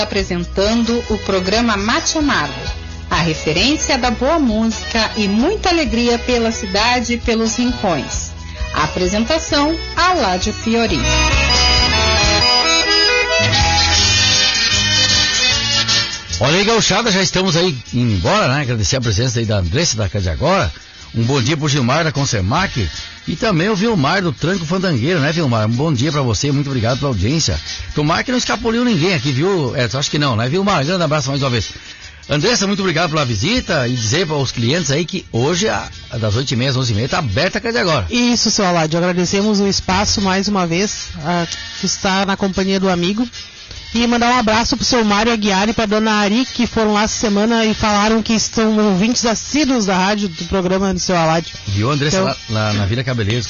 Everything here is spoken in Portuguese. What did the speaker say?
Apresentando o programa Mate Amargo, a referência da boa música e muita alegria pela cidade e pelos rincões. A apresentação, Aládio Fiorin. Olha aí, gauchada, já estamos aí indo embora, né? Agradecer a presença aí da Andressa da Casa de Agora. Um bom dia pro Gilmar da Consermac e também o Vilmar do Tranco Fandangueiro, né, Vilmar? Um bom dia pra você, muito obrigado pela audiência. Tomara que não escapuliu ninguém aqui, viu? Acho que não, né, Vilmar? Grande abraço mais uma vez. Andressa, muito obrigado pela visita e dizer para os clientes aí que hoje, das 8h30 às 11h30, tá aberta a Casa de Agora. Isso, seu Aládio, agradecemos o espaço mais uma vez, que está na companhia do amigo. E mandar um abraço pro seu Mário Aguiar e pra dona Ari, que foram lá essa semana e falaram que estão ouvintes assíduos da rádio, do programa do seu Aládio. Viu, Andressa, então, lá na Vila Cabeleiros,